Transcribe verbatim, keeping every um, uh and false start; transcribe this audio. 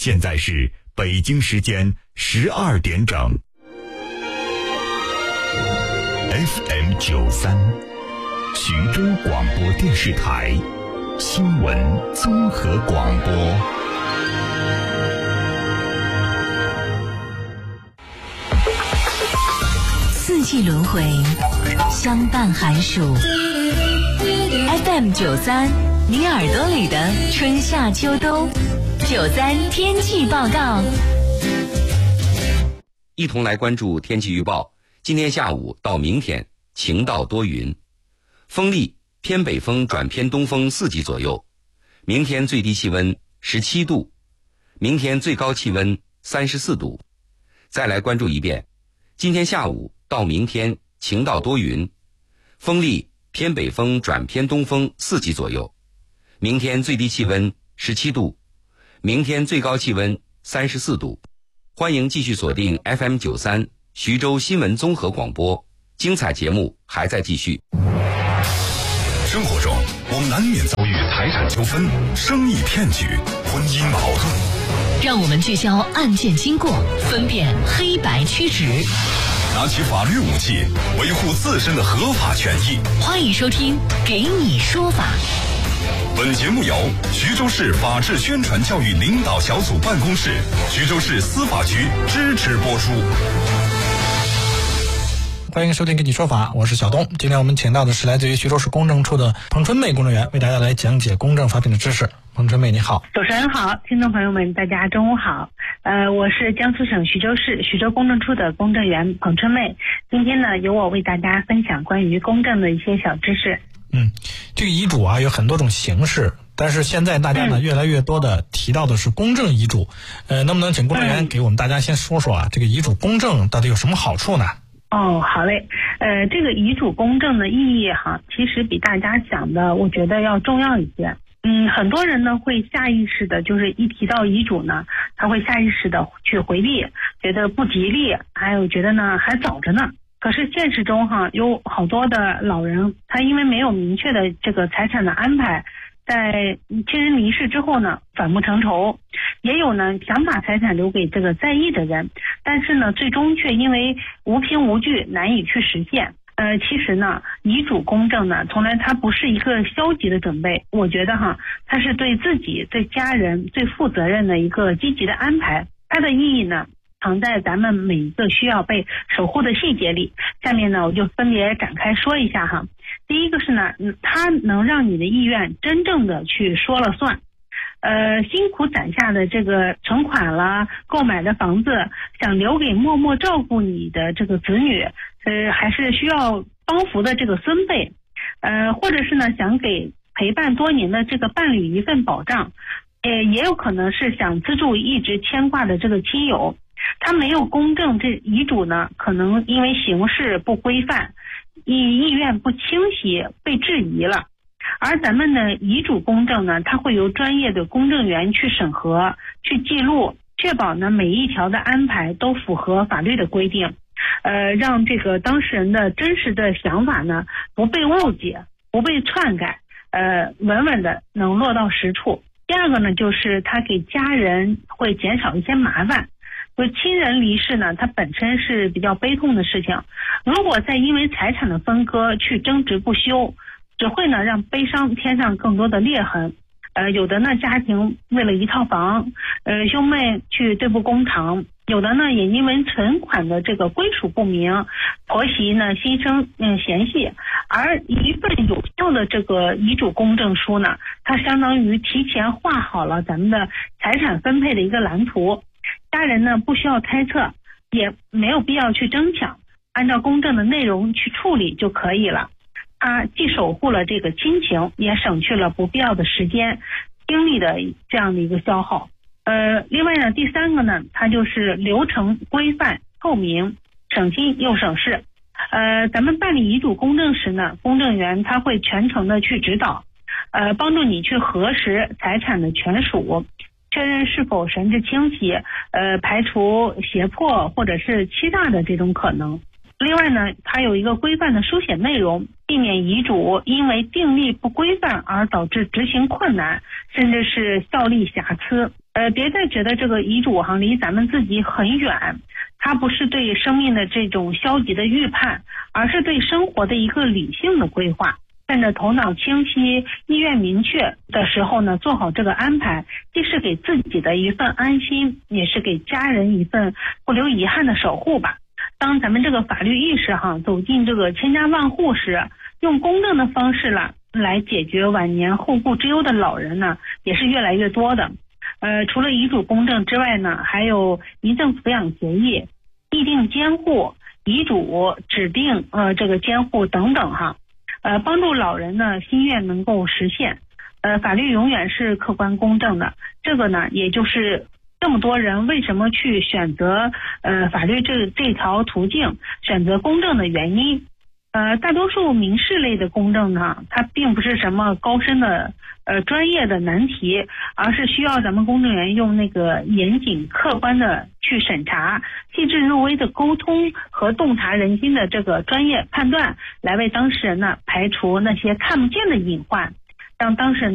现在是北京时间十二点整。F M 九三，徐州广播电视台新闻综合广播。 四季轮回，相伴寒暑。F M 九三，你耳朵里的春夏秋冬。九三天气报告， 一同来关注天气预报。今天下午到明天晴到多云，风力偏北风转偏东风四级左右。明天最低气温十七度，明天最高气温三十四度。再来关注一遍，今天下午到明天晴到多云，风力偏北风转偏东风四级左右。明天最低气温十七度，明天最高气温三十四度。欢迎继续锁定 F M 九三徐州新闻综合广播，精彩节目还在继续。 生活中，我们难免遭遇财产纠纷、生意骗局、婚姻矛盾。 让我们聚焦案件经过，分辨黑白曲直， 拿起法律武器，维护自身的合法权益。 欢迎收听《给你说法》。 本节目由徐州市法治宣传教育领导小组办公室、徐州市司法局支持播出。 欢迎收听《跟你说法》，我是小东。今天我们请到的是来自于徐州市公证处的彭春妹公证员，为大家来讲解公证法品的知识。彭春妹你好。 主持人好，听众朋友们大家中午好。呃，我是江苏省徐州市徐州公证处的公证员彭春妹。今天呢，由我为大家分享关于公证的一些小知识。 嗯，这个遗嘱啊有很多种形式，但是现在大家呢、嗯、越来越多的提到的是公证遗嘱。呃，能不能请公证员给我们大家先说说啊，这个遗嘱公证到底有什么好处呢？ 哦，好嘞。呃，这个遗嘱公证的意义哈，其实比大家想的，我觉得要重要一些。嗯，很多人呢会下意识的，就是一提到遗嘱呢，他会下意识的去回避，觉得不吉利，还有觉得呢还早着呢。可是现实中哈，有好多的老人，他因为没有明确的这个财产的安排，在亲人离世之后呢，反目成仇。也有呢想把财产留给这个在意的人，但是呢最终却因为无凭无据难以去实现。呃，其实呢遗嘱公证呢，从来它不是一个消极的准备，我觉得哈，它是对自己、对家人最负责任的一个积极的安排。它的意义呢藏在咱们每一个需要被守护的细节里。下面呢我就分别展开说一下哈。第一个是呢，它能让你的意愿真正的去说了算。呃，辛苦攒下的这个存款了，购买的房子，想留给默默照顾你的这个子女，呃，还是需要帮扶的这个孙辈，呃，或者是呢想给陪伴多年的这个伴侣一份保障，呃，也有可能是想资助一直牵挂的这个亲友。他没有公证这遗嘱呢，可能因为形式不规范，意意愿不清晰，被质疑了。而咱们的遗嘱公证呢，它会由专业的公证员去审核、去记录，确保呢每一条的安排都符合法律的规定，呃，让这个当事人的真实的想法呢不被误解、不被篡改，呃，稳稳的能落到实处。第二个呢，就是它给家人会减少一些麻烦。就亲人离世呢，它本身是比较悲痛的事情，如果再因为财产的分割去争执不休，只会呢让悲伤添上更多的裂痕。呃，有的呢家庭为了一套房，呃兄妹去对簿公堂，有的呢也因为存款的这个归属不明，婆媳呢心生嗯嫌隙。而一份有效的这个遗嘱公证书呢，它相当于提前画好了咱们的财产分配的一个蓝图，家人呢不需要猜测，也没有必要去争抢，按照公证的内容去处理就可以了。它既守护了这个亲情，也省去了不必要的时间、精力的这样的一个消耗。呃，另外呢，第三个呢，它就是流程规范、透明，省心又省事。呃，咱们办理遗嘱公证时呢，公证员他会全程的去指导，呃，帮助你去核实财产的权属，确认是否神志清晰，呃，排除胁迫或者是欺诈的这种可能。另外呢，它有一个规范的书写内容，避免遗嘱因为订立不规范而导致执行困难，甚至是效力瑕疵。 呃，别再觉得这个遗嘱哈离咱们自己很远，它不是对生命的这种消极的预判，而是对生活的一个理性的规划。趁着头脑清晰、意愿明确的时候呢，做好这个安排，既是给自己的一份安心，也是给家人一份不留遗憾的守护吧。当咱们这个法律意识哈走进这个千家万户时，用公正的方式了来解决晚年后顾之忧的老人呢，也是越来越多的。呃，除了遗嘱公证之外呢，还有遗赠抚养协议、议定监护、遗嘱指定呃这个监护等等哈。呃，帮助老人的心愿能够实现。呃，法律永远是客观公正的，这个呢，也就是这么多人为什么去选择呃法律这这条途径，选择公正的原因。呃，大多数民事类的公证呢，它并不是什么高深的呃专业的难题，而是需要咱们公证员用那个严谨客观的去审查，细致入微的沟通和洞察人心的这个专业判断，来为当事人呢排除那些看不见的隐患，让当事人